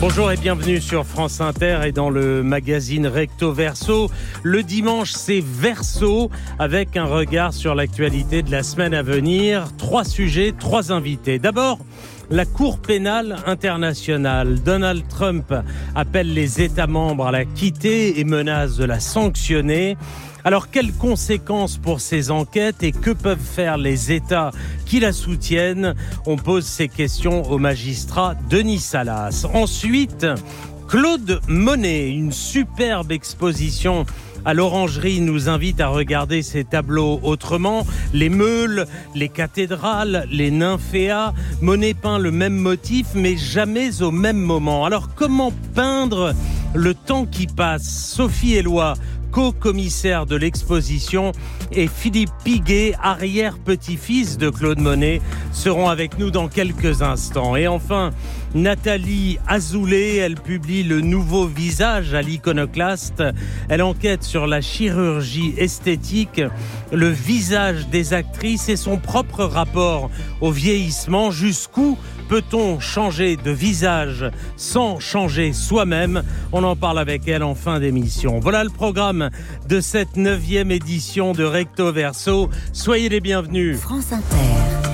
Bonjour et bienvenue sur France Inter et dans le magazine Recto Verso. Le dimanche, c'est Verso avec un regard sur l'actualité de la semaine à venir. 3 sujets, 3 invités. D'abord, la Cour pénale internationale. Donald Trump appelle les États membres à la quitter et menace de la sanctionner. Alors, quelles conséquences pour ces enquêtes et que peuvent faire les États qui la soutiennent ? On pose ces questions au magistrat Denis Salas. Ensuite, Claude Monet, une superbe exposition à l'Orangerie nous invite à regarder ces tableaux autrement. Les meules, les cathédrales, les nymphéas. Monet peint le même motif, mais jamais au même moment. Alors, comment peindre le temps qui passe ? Sophie Eloi, co-commissaire de l'exposition, et Philippe Piguet, arrière-petit-fils de Claude Monet, seront avec nous dans quelques instants. Et enfin, Nathalie Azoulay, elle publie Le nouveau visage à l'Iconoclaste. Elle enquête sur la chirurgie esthétique, le visage des actrices et son propre rapport au vieillissement. Jusqu'où peut-on changer de visage sans changer soi-même ? On en parle avec elle en fin d'émission. Voilà le programme de cette 9e édition de Recto Verso. Soyez les bienvenus. France Inter.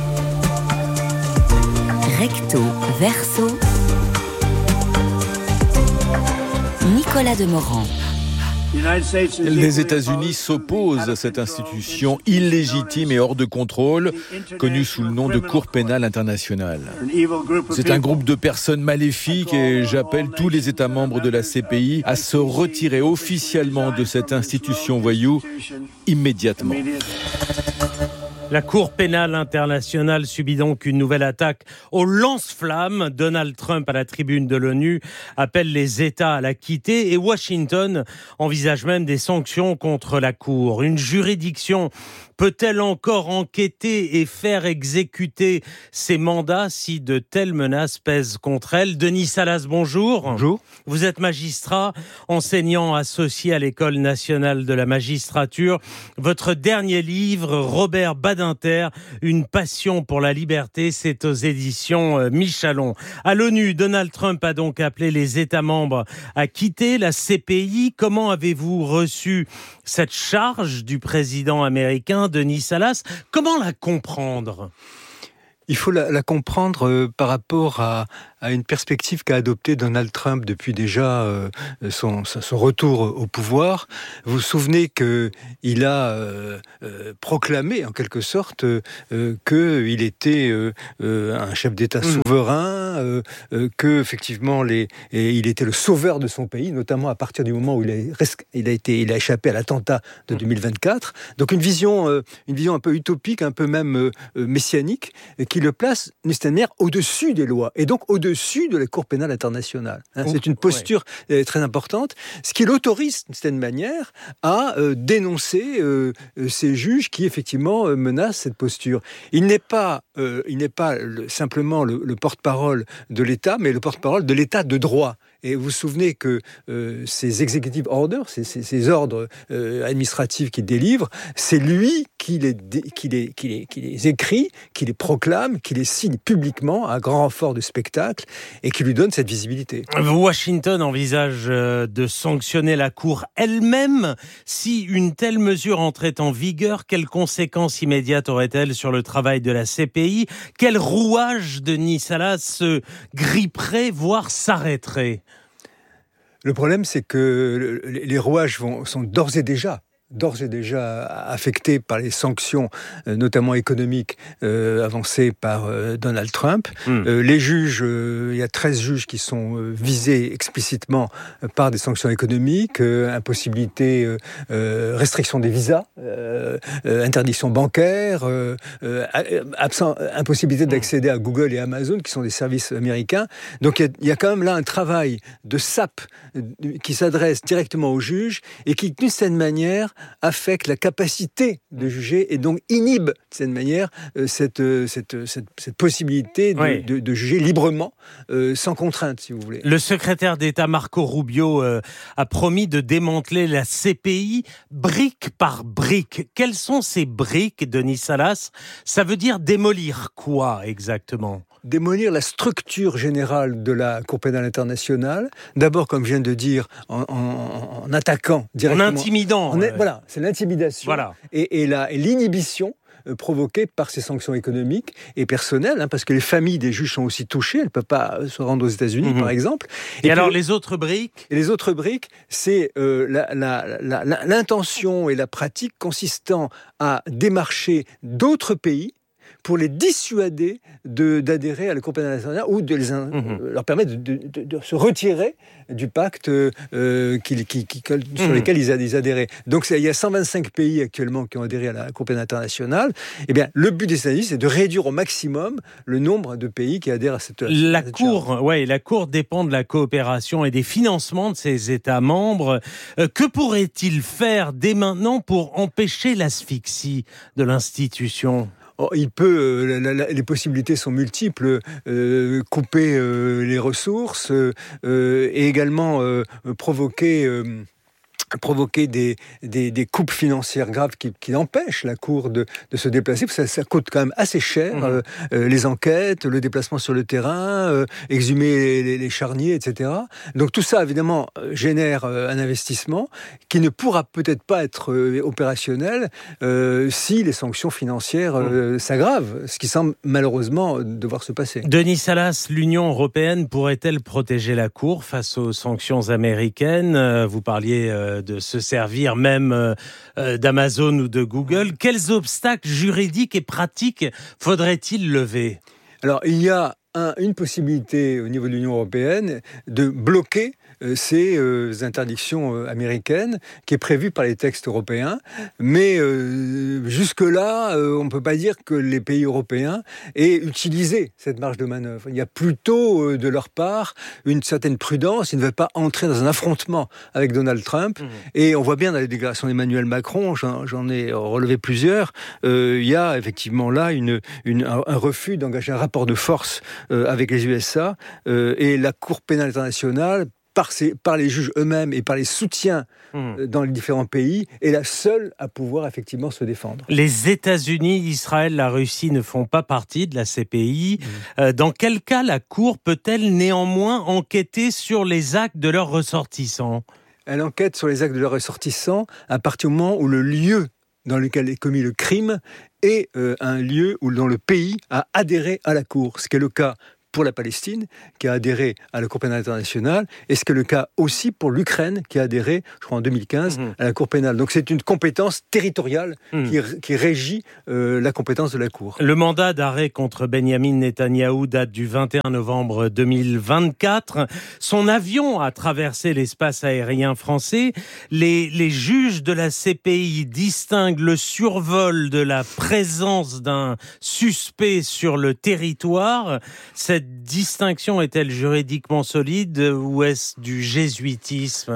Recto Verso. Nicolas Demorand. Les États-Unis s'opposent à cette institution illégitime et hors de contrôle, connue sous le nom de Cour pénale internationale. C'est un groupe de personnes maléfiques et j'appelle tous les États membres de la CPI à se retirer officiellement de cette institution voyou immédiatement. La Cour pénale internationale subit donc une nouvelle attaque au lance-flammes. Donald Trump, à la tribune de l'ONU, appelle les États à la quitter et Washington envisage même des sanctions contre la Cour. Une juridiction peut-elle encore enquêter et faire exécuter ses mandats si de telles menaces pèsent contre elle ? Denis Salas, bonjour. Bonjour. Vous êtes magistrat, enseignant associé à l'École nationale de la magistrature. Votre dernier livre, Robert Badinter, Une passion pour la liberté, c'est aux éditions Michalon. À l'ONU, Donald Trump a donc appelé les États membres à quitter la CPI. Comment avez-vous reçu cette charge du président américain, Denis Salas? Comment la comprendre ? Il faut la comprendre par rapport à une perspective qu'a adoptée Donald Trump depuis déjà son retour au pouvoir. Vous vous souvenez qu'il a proclamé en quelque sorte qu'il était un chef d'État souverain, que effectivement il était le sauveur de son pays, notamment à partir du moment où il a échappé à l'attentat de 2024. Donc une vision un peu utopique, un peu même messianique, qui le place d'une certaine manière au-dessus des lois et donc au-dessus de la Cour pénale internationale. C'est une posture très importante, ce qui l'autorise d'une certaine manière à dénoncer ces juges qui effectivement menacent cette posture. Il n'est pas simplement le porte-parole de l'État, mais le porte-parole de l'État de droit. Et vous vous souvenez que ces executive orders, ces ordres administratifs qu'il délivre, c'est lui qui les écrit, qui les proclame, qui les signe publiquement à grand renfort de spectacle et qui lui donne cette visibilité. Washington envisage de sanctionner la Cour elle-même. Si une telle mesure entrait en vigueur, quelles conséquences immédiates aurait-elle sur le travail de la CPI ? Quel rouage Denis Salas se gripperait, voire s'arrêterait ? Le problème, c'est que les rouages sont d'ores et déjà affectés par les sanctions, notamment économiques, avancées par Donald Trump. Les juges, il y a 13 juges qui sont visés explicitement par des sanctions économiques, impossibilité, restriction des visas, interdiction bancaire, impossibilité d'accéder à Google et Amazon, qui sont des services américains. Donc il y a quand même là un travail de sape qui s'adresse directement aux juges et qui, d'une certaine manière, affecte la capacité de juger et donc inhibe de cette manière cette possibilité de juger librement, sans contrainte, si vous voulez. Le secrétaire d'État Marco Rubio a promis de démanteler la CPI brique par brique. Quelles sont ces briques, Denis Salas ? Ça veut dire démolir quoi exactement ? démolir la structure générale de la Cour pénale internationale. D'abord, comme je viens de dire, en attaquant directement. En intimidant. Voilà, c'est l'intimidation et l'inhibition provoquée par ces sanctions économiques et personnelles, parce que les familles des juges sont aussi touchées, elles ne peuvent pas se rendre aux États-Unis, par exemple. Et alors, les autres briques ? Et les autres briques, c'est l'intention et la pratique consistant à démarcher d'autres pays pour les dissuader d'adhérer à la Cour pénale internationale ou de leur permettre de se retirer du pacte sur lesquels ils adhéraient. Donc il y a 125 pays actuellement qui ont adhéré à la Cour pénale internationale. Eh bien, le but des États-Unis, c'est de réduire au maximum le nombre de pays qui adhèrent à cette la Cour dépend de la coopération et des financements de ses États membres. Que pourrait-il faire dès maintenant pour empêcher l'asphyxie de l'institution ? Il peut, les possibilités sont multiples, couper les ressources et également provoquer des coupes financières graves qui empêchent la Cour de se déplacer, parce que ça coûte quand même assez cher, les enquêtes, le déplacement sur le terrain, exhumer les charniers, etc. Donc tout ça, évidemment, génère un investissement qui ne pourra peut-être pas être opérationnel si les sanctions financières s'aggravent, ce qui semble malheureusement devoir se passer. Denis Salas, l'Union européenne pourrait-elle protéger la Cour face aux sanctions américaines ? Vous parliez de se servir même d'Amazon ou de Google. Quels obstacles juridiques et pratiques faudrait-il lever ? Alors, il y a une possibilité au niveau de l'Union européenne de bloquer ces interdictions américaines qui est prévue par les textes européens. Mais jusque-là, on ne peut pas dire que les pays européens aient utilisé cette marge de manœuvre. Il y a plutôt de leur part une certaine prudence. Ils ne veulent pas entrer dans un affrontement avec Donald Trump. Et on voit bien dans les déclarations d'Emmanuel Macron, j'en ai relevé plusieurs, il y a effectivement là un refus d'engager un rapport de force avec les USA. Et la Cour pénale internationale, par les juges eux-mêmes et par les soutiens dans les différents pays, est la seule à pouvoir effectivement se défendre. Les États-Unis, Israël, la Russie ne font pas partie de la CPI. Dans quel cas la Cour peut-elle néanmoins enquêter sur les actes de leurs ressortissants ? Elle enquête sur les actes de leurs ressortissants à partir du moment où le lieu dans lequel est commis le crime est un lieu dont le pays a adhéré à la Cour, ce qui est le cas pour la Palestine, qui a adhéré à la Cour pénale internationale, et ce qui est le cas aussi pour l'Ukraine, qui a adhéré, je crois en 2015, à la Cour pénale. Donc c'est une compétence territoriale qui régit la compétence de la Cour. Le mandat d'arrêt contre Benyamin Netanyahou date du 21 novembre 2024. Son avion a traversé l'espace aérien français. Les juges de la CPI distinguent le survol de la présence d'un suspect sur le territoire. Cette distinction est-elle juridiquement solide ou est-ce du jésuitisme ?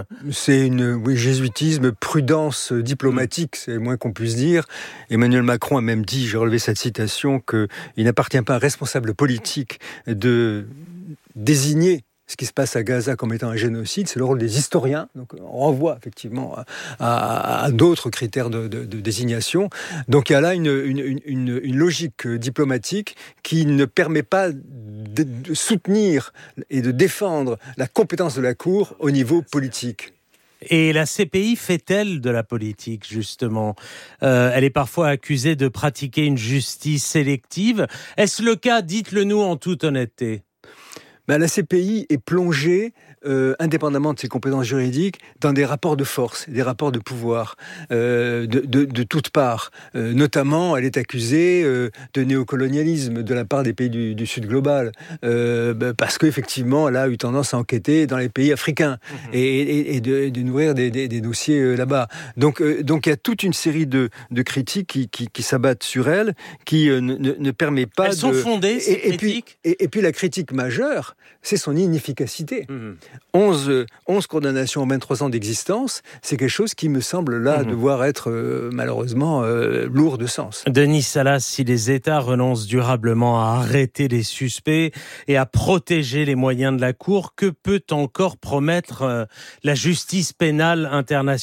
C'est jésuitisme, prudence diplomatique, c'est le moins qu'on puisse dire. Emmanuel Macron a même dit, j'ai relevé cette citation, qu'il n'appartient pas à un responsable politique de désigner ce qui se passe à Gaza comme étant un génocide, c'est le rôle des historiens. Donc on renvoie effectivement à d'autres critères de désignation. Donc il y a là une logique diplomatique qui ne permet pas de soutenir et de défendre la compétence de la Cour au niveau politique. Et la CPI fait-elle de la politique, justement ? Elle est parfois accusée de pratiquer une justice sélective. Est-ce le cas ? Dites-le nous en toute honnêteté. La CPI est plongée, indépendamment de ses compétences juridiques, dans des rapports de force, des rapports de pouvoir, de toutes parts. Notamment, elle est accusée de néocolonialisme de la part des pays du Sud global, parce qu'effectivement, elle a eu tendance à enquêter dans les pays africains et de nourrir des dossiers là-bas. Donc, il y a toute une série de critiques qui s'abattent sur elle, qui ne permet pas Elles sont fondées, ces critiques ? Et puis la critique majeure, pire, c'est son inefficacité. 11 condamnations en 23 ans d'existence, c'est quelque chose qui me semble là devoir être malheureusement lourd de sens. Denis Salas, si les États renoncent durablement à arrêter les suspects et à protéger les moyens de la Cour, que peut encore promettre la justice pénale internationale ?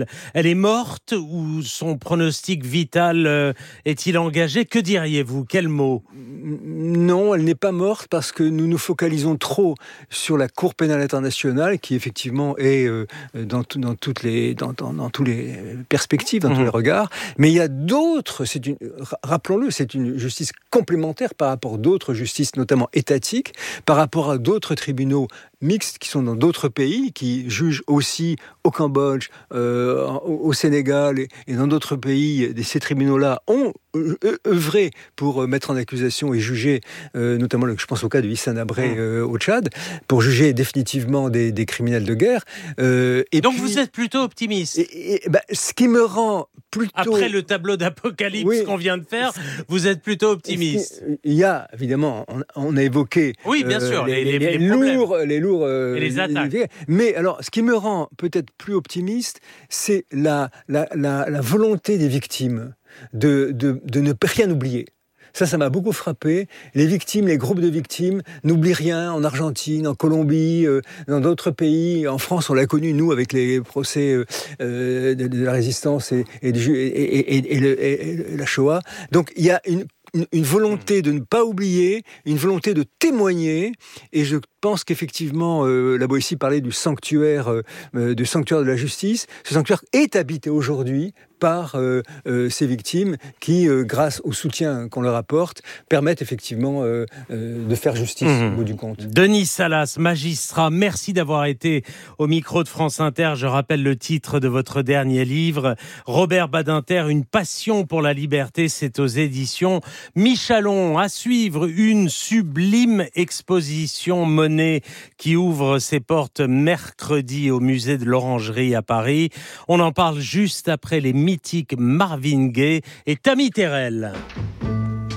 Elle est morte ou son pronostic vital est-il engagé ? Que diriez-vous ? Quel mot ? Non, elle n'est pas morte parce que nous nous focalisons trop sur la Cour pénale internationale qui effectivement est dans toutes les perspectives, dans tous les regards. Mais il y a d'autres, rappelons-le, c'est une justice complémentaire par rapport à d'autres justices, notamment étatiques, par rapport à d'autres tribunaux mixtes qui sont dans d'autres pays, qui jugent aussi au Cambodge, au Sénégal et dans d'autres pays. Ces tribunaux-là ont œuvré pour mettre en accusation et juger, notamment je pense au cas de Hissène Habré au Tchad, pour juger définitivement des criminels de guerre. Et donc vous êtes plutôt optimiste. Ce qui me rend plutôt... Après le tableau d'apocalypse qu'on vient de faire, vous êtes plutôt optimiste. Il y a, évidemment, on a évoqué... Oui, bien sûr, les lourds et les attaques. Mais alors, ce qui me rend peut-être plus optimiste, c'est la volonté des victimes de ne rien oublier. Ça m'a beaucoup frappé. Les victimes, les groupes de victimes n'oublient rien en Argentine, en Colombie, dans d'autres pays. En France, on l'a connu, nous, avec les procès de la résistance et la Shoah. Donc, il y a une volonté de ne pas oublier, une volonté de témoigner, et je pense qu'effectivement, la Boétie parlait du sanctuaire de la justice. Ce sanctuaire est habité aujourd'hui par ces victimes qui, grâce au soutien qu'on leur apporte, permettent effectivement de faire justice au bout du compte. Denis Salas, magistrat, merci d'avoir été au micro de France Inter. Je rappelle le titre de votre dernier livre, Robert Badinter, Une passion pour la liberté, c'est aux éditions Michalon. À suivre, une sublime exposition Monet qui ouvre ses portes mercredi au musée de l'Orangerie à Paris. On en parle juste après les mythiques Marvin Gaye et Tammy Terrell.